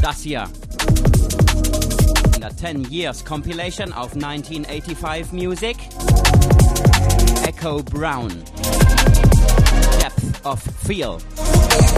last year. In the 10 years compilation of 1985 music, Echo Brown, Depth of Feel.